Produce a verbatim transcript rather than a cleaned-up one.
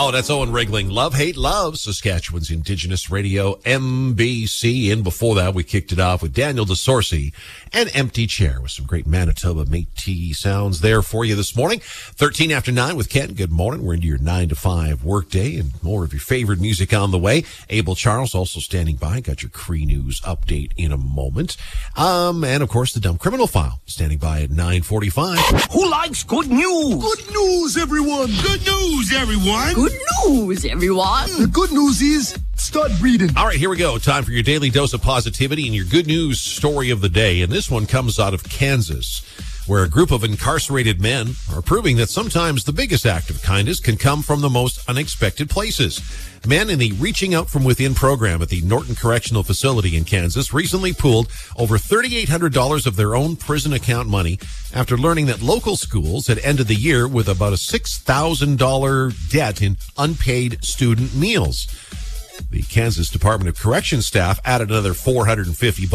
Oh, that's Owen Regling. Love, Hate, Love, Saskatchewan's Indigenous Radio, M B C. And before that, we kicked it off with Daniel DeSorcy and Empty Chair with some great Manitoba Métis sounds there for you this morning. thirteen after nine with Ken. Good morning. We're into your nine to five workday and more of your favorite music on the way. Abel Charles also standing by. Got your Cree News update in a moment. Um, and of course, the Dumb Criminal File standing by at nine forty-five. Who likes good news? Good news, everyone. Good news, everyone. Good news, everyone. The good news is, start breathing. All right, here we go. Time for your daily dose of positivity and your good news story of the day. And this one comes out of Kansas, where a group of incarcerated men are proving that sometimes the biggest act of kindness can come from the most unexpected places. Men in the Reaching Out From Within program at the Norton Correctional Facility in Kansas recently pooled over three thousand eight hundred dollars of their own prison account money after learning that local schools had ended the year with about a six thousand dollars debt in unpaid student meals. The Kansas Department of Corrections staff added another four hundred fifty